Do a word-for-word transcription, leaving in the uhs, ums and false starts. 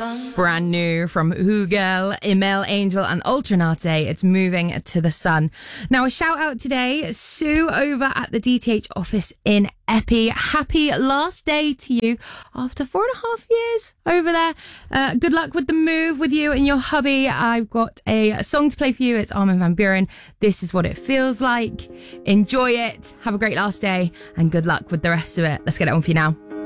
Brand new from Hugel, Emel Angel and Ultranate. It's Moving to the Sun. Now, a shout out today, Sue over at the D T H office in Eppie. Happy last day to you after four and a half years over there. Uh, good luck with the move with you and your hubby. I've got a song to play for you. It's Armin van Buuren. This is what it feels like. Enjoy it. Have a great last day and good luck with the rest of it. Let's get it on for you now.